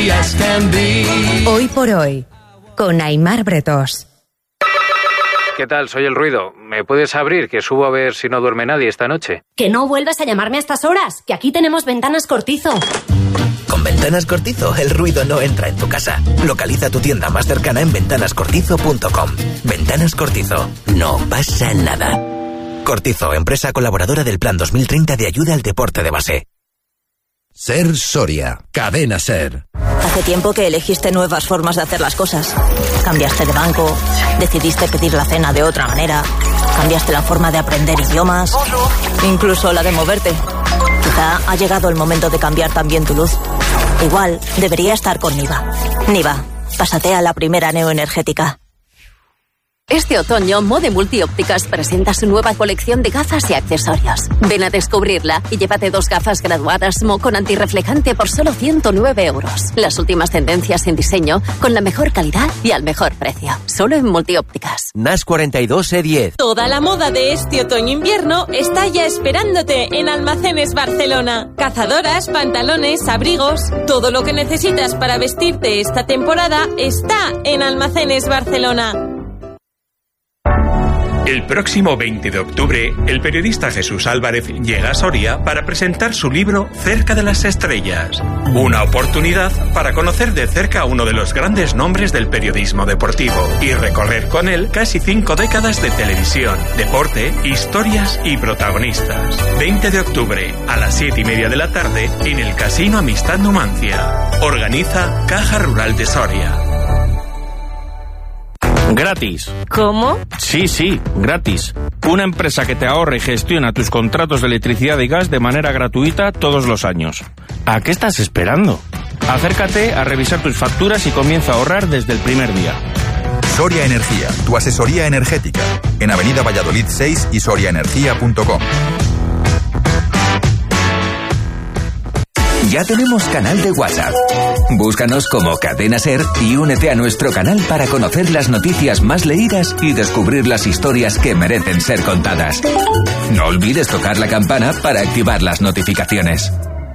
easy as can be. Hoy por hoy, con Aimar Bretós. ¿Qué tal? Soy El Ruido. ¿Me puedes abrir, que subo a ver si no duerme nadie esta noche? Que no vuelvas a llamarme a estas horas, que aquí tenemos Ventanas Cortizo. Con Ventanas Cortizo, el ruido no entra en tu casa. Localiza tu tienda más cercana en ventanascortizo.com. Ventanas Cortizo. No pasa nada. Cortizo, empresa colaboradora del Plan 2030 de ayuda al deporte de base. Ser Soria, Cadena Ser. Hace tiempo que elegiste nuevas formas de hacer las cosas. Cambiaste de banco, decidiste pedir la cena de otra manera, cambiaste la forma de aprender idiomas, incluso la de moverte. Quizá ha llegado el momento de cambiar también tu luz. Igual debería estar con Niva. Niva, pásate a la primera neoenergética. Este otoño, Mode Multiópticas presenta su nueva colección de gafas y accesorios. Ven a descubrirla y llévate 2 gafas graduadas Mo con antirreflejante por solo 109 euros. Las últimas tendencias en diseño, con la mejor calidad y al mejor precio. Solo en Multiópticas. NAS 42 E10. Toda la moda de este otoño-invierno está ya esperándote en Almacenes Barcelona. Cazadoras, pantalones, abrigos, todo lo que necesitas para vestirte esta temporada está en Almacenes Barcelona. El próximo 20 de octubre, el periodista Jesús Álvarez llega a Soria para presentar su libro Cerca de las Estrellas. Una oportunidad para conocer de cerca a uno de los grandes nombres del periodismo deportivo y recorrer con él casi 5 décadas de televisión, deporte, historias y protagonistas. 20 de octubre, a las 7:30 de la tarde, en el Casino Amistad Numancia. Organiza Caja Rural de Soria. Gratis. ¿Cómo? Sí, gratis. Una empresa que te ahorra y gestiona tus contratos de electricidad y gas de manera gratuita todos los años. ¿A qué estás esperando? Acércate a revisar tus facturas y comienza a ahorrar desde el primer día. Soria Energía, tu asesoría energética. En Avenida Valladolid 6 y soriaenergia.com. Ya tenemos canal de WhatsApp. Búscanos como Cadena Ser y únete a nuestro canal para conocer las noticias más leídas y descubrir las historias que merecen ser contadas. No olvides tocar la campana para activar las notificaciones.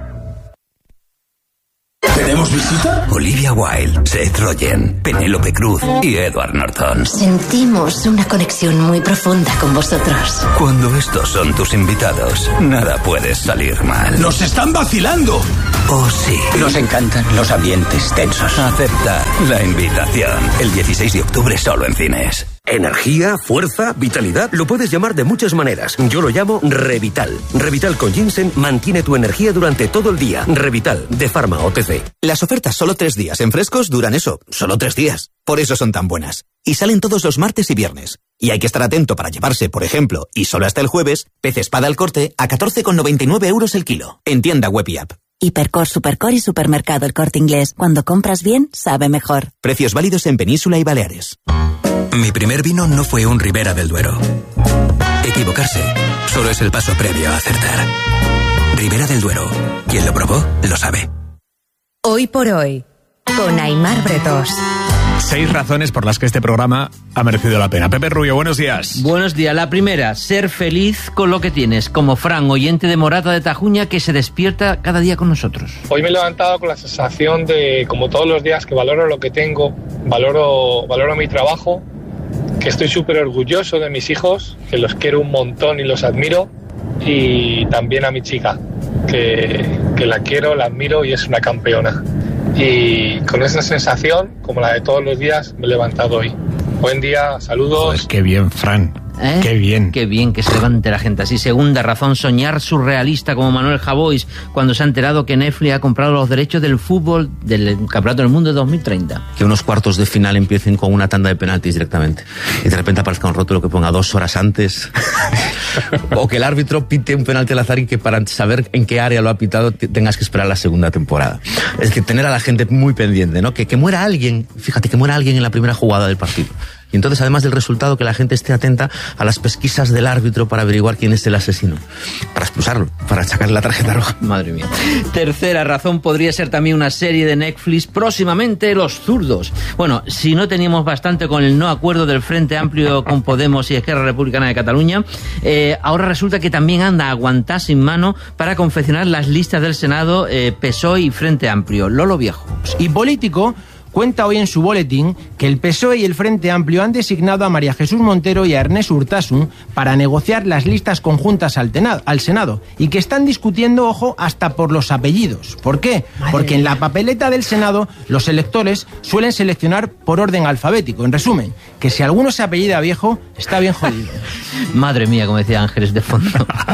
¿Tenemos visita? Olivia Wilde, Seth Rogen, Penélope Cruz y Edward Norton. Sentimos una conexión muy profunda con vosotros. Cuando estos son tus invitados, nada puede salir mal. ¡Nos están vacilando! Oh, sí. Nos encantan los ambientes tensos. Acepta la invitación. El 16 de octubre solo en cines. Energía, fuerza, vitalidad, lo puedes llamar de muchas maneras. Yo lo llamo Revital. Revital con ginseng mantiene tu energía durante todo el día. Revital, de Pharma OTC. Las ofertas solo 3 días en frescos duran eso, solo 3 días. Por eso son tan buenas. Y salen todos los martes y viernes. Y hay que estar atento para llevarse, por ejemplo, y solo hasta el jueves, pez espada al corte a 14,99 euros el kilo. En tienda web y app. Hipercor, Supercor y Supermercado El Corte Inglés. Cuando compras bien, sabe mejor. Precios válidos en Península y Baleares. Mi primer vino no fue un Ribera del Duero. Equivocarse solo es el paso previo a acertar. Ribera del Duero. Quien lo probó, lo sabe. Hoy por hoy, con Aimar Bretós. 6 razones por las que este programa ha merecido la pena. Pepe Rubio, buenos días. Buenos días. La primera, ser feliz con lo que tienes, como Fran, oyente de Morata de Tajuña, que se despierta cada día con nosotros. Hoy me he levantado con la sensación de, como todos los días, que valoro lo que tengo, valoro mi trabajo, que estoy súper orgulloso de mis hijos, que los quiero un montón y los admiro, y también a mi chica, que la quiero, la admiro y es una campeona. Y con esa sensación, como la de todos los días, me he levantado hoy. Buen día, saludos. Pues qué bien, Fran. Qué bien. Qué bien que se levante la gente así. Segunda razón, soñar surrealista como Manuel Javois cuando se ha enterado que Netflix ha comprado los derechos del fútbol del Campeonato del Mundo de 2030. Que unos cuartos de final empiecen con una tanda de penaltis directamente y de repente aparezca un rótulo que ponga 2 horas antes o que el árbitro pite un penalti al azar y que para saber en qué área lo ha pitado tengas que esperar la segunda temporada. Es que tener a la gente muy pendiente, ¿no? Que muera alguien, fíjate, que muera alguien en la primera jugada del partido. Y entonces, además del resultado, que la gente esté atenta a las pesquisas del árbitro para averiguar quién es el asesino, para expulsarlo, para sacarle la tarjeta roja. Madre mía. Tercera razón podría ser también una serie de Netflix, próximamente Los Zurdos. Bueno, si no teníamos bastante con el no acuerdo del Frente Amplio con Podemos y Esquerra Republicana de Cataluña, ahora resulta que también anda a aguantar sin mano para confeccionar las listas del Senado PSOE y Frente Amplio. Lolo Viejo. Y Político cuenta hoy en su boletín que el PSOE y el Frente Amplio han designado a María Jesús Montero y a Ernest Urtasun para negociar las listas conjuntas al Senado y que están discutiendo, ojo, hasta por los apellidos. ¿Por qué? Porque en la papeleta del Senado los electores suelen seleccionar por orden alfabético. En resumen, que si alguno se apellida Viejo, está bien jodido. Madre mía, como decía Ángeles de fondo.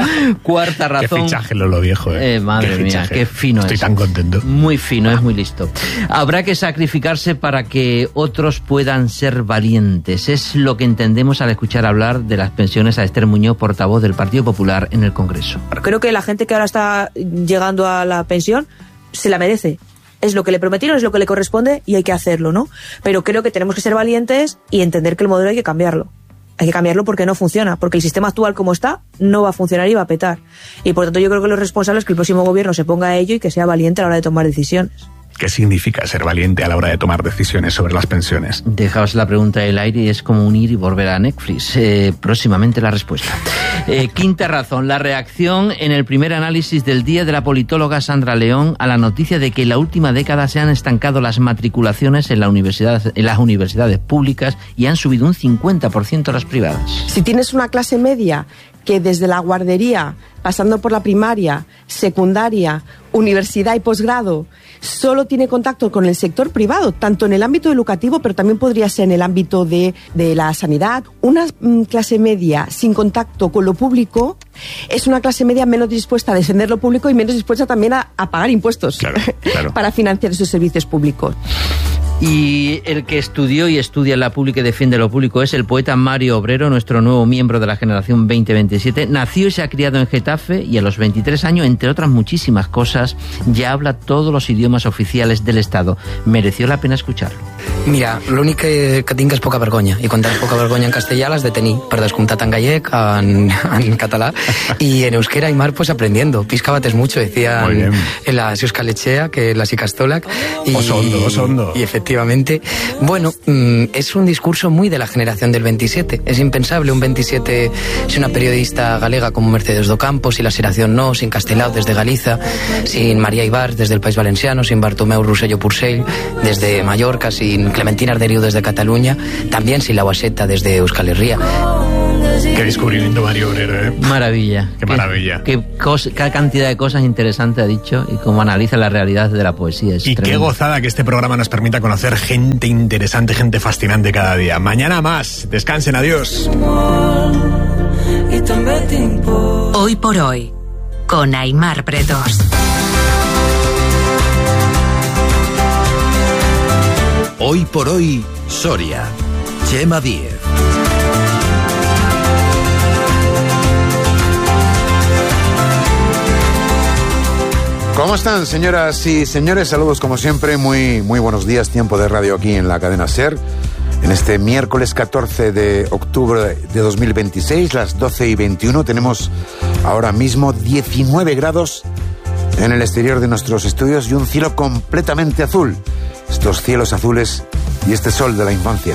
Cuarta razón. Qué fichaje, Lolo Viejo, madre mía, qué fino Estoy tan contento. Muy fino, es muy listo. Habrá que sacrificarse para que otros puedan ser valientes. Es lo que entendemos al escuchar hablar de las pensiones a Esther Muñoz, portavoz del Partido Popular en el Congreso. Creo que la gente que ahora está llegando a la pensión se la merece. Es lo que le prometieron, es lo que le corresponde y hay que hacerlo, ¿no? Pero creo que tenemos que ser valientes y entender que el modelo hay que cambiarlo. Hay que cambiarlo porque no funciona, porque el sistema actual como está no va a funcionar y va a petar. Y por tanto yo creo que lo responsable es que el próximo gobierno se ponga a ello y que sea valiente a la hora de tomar decisiones. ¿Qué significa ser valiente a la hora de tomar decisiones sobre las pensiones? Dejaos la pregunta del aire y es como unir y volver a Netflix. Próximamente la respuesta. Quinta razón, la reacción en el primer análisis del día de la politóloga Sandra León a la noticia de que en la última década se han estancado las matriculaciones en las universidades públicas y han subido un 50% las privadas. Si tienes una clase media que desde la guardería, pasando por la primaria, secundaria, universidad y posgrado, solo tiene contacto con el sector privado, tanto en el ámbito educativo, pero también podría ser en el ámbito de la sanidad. Una clase media sin contacto con lo público es una clase media menos dispuesta a defender lo público y menos dispuesta también a pagar impuestos, claro. Para financiar esos servicios públicos. Y el que estudió y estudia la pública y defiende lo público es el poeta Mario Obrero, nuestro nuevo miembro de la generación 2027. Nació y se ha criado en Getafe y a los 23 años, entre otras muchísimas cosas, ya habla todos los idiomas oficiales del Estado. Mereció la pena escucharlo. Mira, l'únic que tinc és poca vergonya, i quan tens poca vergonya en castellà l'has de tenir, per descomptat en gallec, en català, y en euskera y mar pues aprendiendo. Pisca bates mucho, decían en la Euskal-Etxea, que la Ikastolak. Osondo. Y efectivamente, bueno, es un discurso muy de la generación del 27. Es impensable un 27 sin una periodista galega como Mercedes Docampo, sin la Seración No, sin Castelao desde Galiza, sin María Ibars desde el País Valenciano, sin Bartomeu Rosselló Purcell desde Mallorca, sin Clementina Arderiu desde Cataluña, también sin la Guaseta desde Euskal Herria. Qué descubrimiento, Mario Obrero, ¿eh? Maravilla. Qué maravilla. Qué cantidad de cosas interesantes ha dicho y cómo analiza la realidad de la poesía. Es tremendo. Qué gozada que este programa nos permita conocer gente interesante, gente fascinante cada día. Mañana más. Descansen, adiós. Hoy por hoy, con Aimar Bretos. Hoy por hoy, Soria. Chema Díez. ¿Cómo están, señoras y señores? Saludos como siempre, muy buenos días, tiempo de radio aquí en la cadena SER. En este miércoles 14 de octubre de 2026, las 12:21, tenemos ahora mismo 19 grados en el exterior de nuestros estudios y un cielo completamente azul. Estos cielos azules y este sol de la infancia.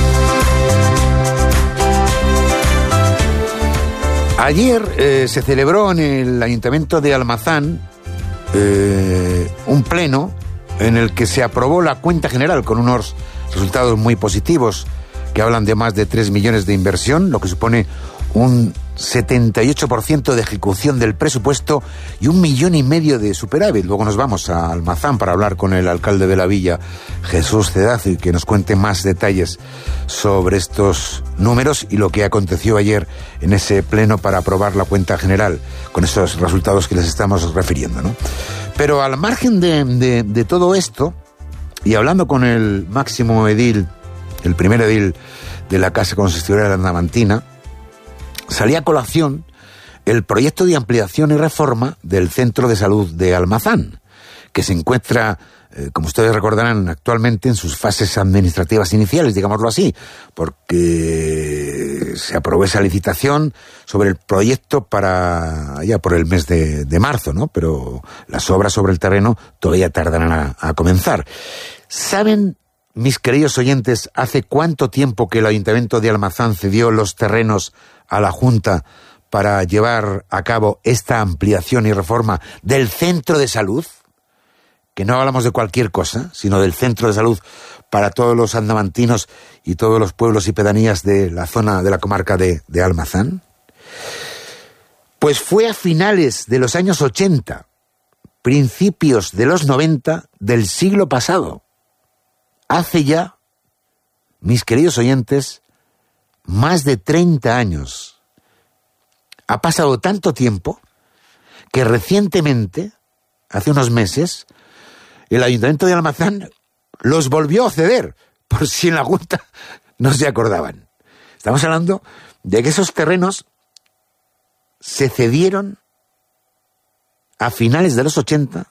Ayer se celebró en el Ayuntamiento de Almazán un pleno en el que se aprobó la cuenta general con unos resultados muy positivos que hablan de más de 3 millones de inversión, lo que supone un 78% de ejecución del presupuesto y 1,5 millones de superávit. Luego nos vamos a Almazán para hablar con el alcalde de la villa, Jesús Cedazo, y que nos cuente más detalles sobre estos números y lo que aconteció ayer en ese pleno para aprobar la cuenta general, con esos resultados que les estamos refiriendo, ¿no? Pero al margen de todo esto, y hablando con el máximo edil, el primer edil de la Casa Consistorial Andamantina, salía a colación el proyecto de ampliación y reforma del Centro de Salud de Almazán, que se encuentra como ustedes recordarán, actualmente en sus fases administrativas iniciales, digámoslo así, porque se aprobó esa licitación sobre el proyecto para ya por el mes de marzo, ¿no? Pero las obras sobre el terreno todavía tardarán a comenzar. ¿Saben, mis queridos oyentes, hace cuánto tiempo que el Ayuntamiento de Almazán cedió los terrenos a la Junta para llevar a cabo esta ampliación y reforma del centro de salud? Que no hablamos de cualquier cosa, sino del centro de salud para todos los andamantinos y todos los pueblos y pedanías de la zona de la comarca de Almazán. Pues fue a finales de los años 80, principios de los 90 del siglo pasado. Hace ya, mis queridos oyentes, más de 30 años. Ha pasado tanto tiempo que recientemente, hace unos meses, el Ayuntamiento de Almazán los volvió a ceder, por si en la Junta no se acordaban. Estamos hablando de que esos terrenos se cedieron a finales de los 80,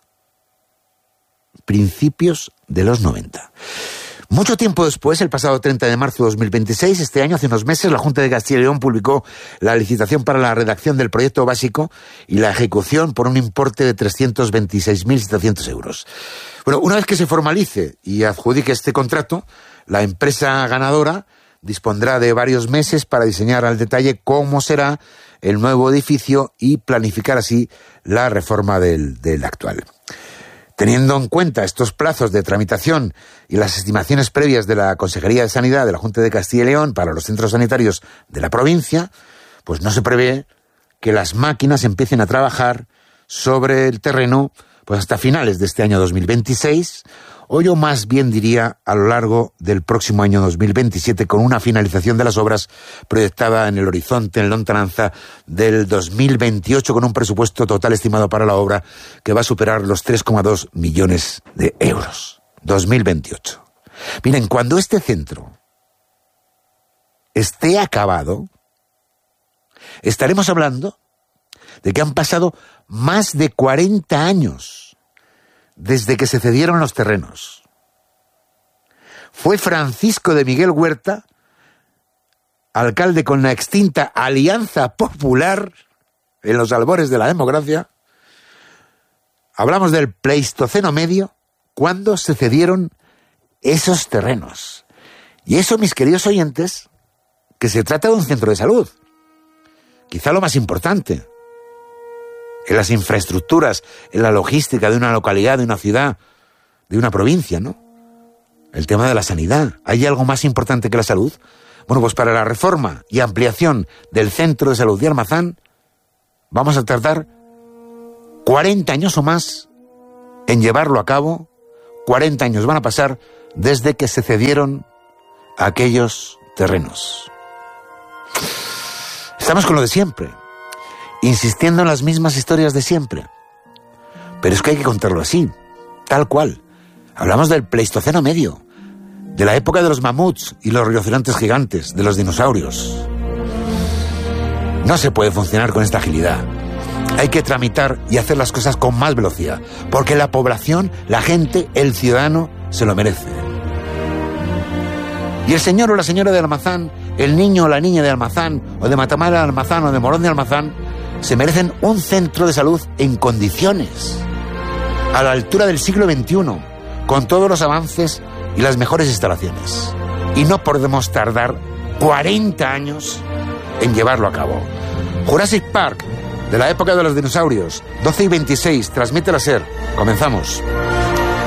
principios de los 90. Mucho tiempo después, el pasado 30 de marzo de 2026, este año, hace unos meses, la Junta de Castilla y León publicó la licitación para la redacción del proyecto básico y la ejecución por un importe de 326.700 euros. Bueno, una vez que se formalice y adjudique este contrato, la empresa ganadora dispondrá de varios meses para diseñar al detalle cómo será el nuevo edificio y planificar así la reforma del actual. Teniendo en cuenta estos plazos de tramitación y las estimaciones previas de la Consejería de Sanidad de la Junta de Castilla y León para los centros sanitarios de la provincia, pues no se prevé que las máquinas empiecen a trabajar sobre el terreno pues hasta finales de este año 2026, o yo más bien diría a lo largo del próximo año 2027, con una finalización de las obras proyectada en el horizonte, en lontananza del 2028, con un presupuesto total estimado para la obra que va a superar los 3,2 millones de euros. 2028. Miren, cuando este centro esté acabado, estaremos hablando de que han pasado más de 40 años desde que se cedieron los terrenos. Fue Francisco de Miguel Huerta, alcalde con la extinta Alianza Popular, en los albores de la democracia. Hablamos del Pleistoceno Medio, cuando se cedieron esos terrenos. Y eso, mis queridos oyentes, que se trata de un centro de salud. Quizá lo más importante. En las infraestructuras, en la logística de una localidad, de una ciudad, de una provincia, ¿no? El tema de la sanidad. ¿Hay algo más importante que la salud? Bueno, pues para la reforma y ampliación del Centro de Salud de Almazán vamos a tardar 40 años o más en llevarlo a cabo. 40 años van a pasar desde que se cedieron aquellos terrenos. Estamos con lo de siempre, insistiendo en las mismas historias de siempre. Pero es que hay que contarlo así, tal cual. Hablamos del Pleistoceno Medio, de la época de los mamuts y los rinocerontes gigantes, de los dinosaurios. No se puede funcionar con esta agilidad. Hay que tramitar y hacer las cosas con más velocidad, porque la población, la gente, el ciudadano, se lo merece. Y el señor o la señora de Almazán, el niño o la niña de Almazán, o de Matamala de Almazán, o de Morón de Almazán, se merecen un centro de salud en condiciones, a la altura del siglo XXI, con todos los avances y las mejores instalaciones. Y no podemos tardar 40 años en llevarlo a cabo. Jurassic Park, de la época de los dinosaurios, 12:26, transmite la SER. Comenzamos.